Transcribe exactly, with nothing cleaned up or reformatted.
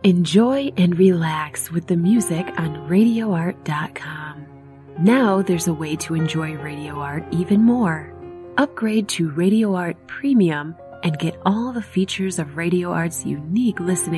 Enjoy and relax with the music on radio art dot com. Now there's a way to enjoy Radio Art even more. Upgrade to Radio Art Premium and get all the features of Radio Art's unique listening